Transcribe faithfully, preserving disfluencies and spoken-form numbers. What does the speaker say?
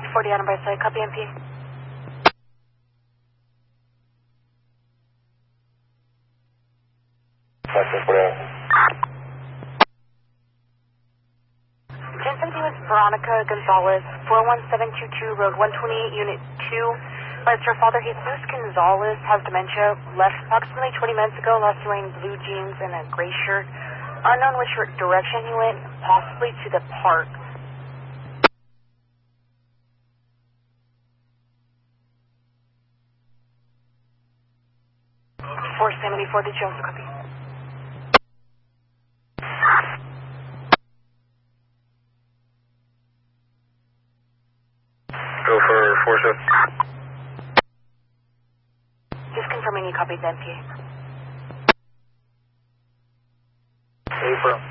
forty Adam by side, copy M P. ten seventy-one Veronica Gonzalez, four one seven two two, Road one twenty-eight, Unit two. Let's her father Jesus Gonzalez has dementia, left approximately twenty minutes ago, last wearing blue jeans and a gray shirt. Unknown which direction he went, possibly to the park. four seventy-four, did you also copy? Go for four seven. Just confirming you copied the M P A. April.